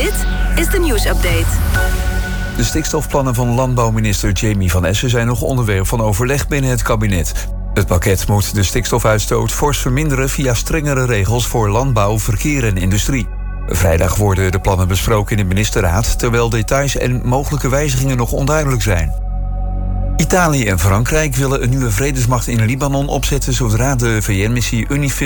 Dit is de nieuwsupdate. De stikstofplannen van landbouwminister Jamie van Essen zijn nog onderwerp van overleg binnen het kabinet. Het pakket moet de stikstofuitstoot fors verminderen via strengere regels voor landbouw, verkeer en industrie. Vrijdag worden de plannen besproken in de ministerraad, terwijl details en mogelijke wijzigingen nog onduidelijk zijn. Italië en Frankrijk willen een nieuwe vredesmacht in Libanon opzetten zodra de VN-missie UNIFIL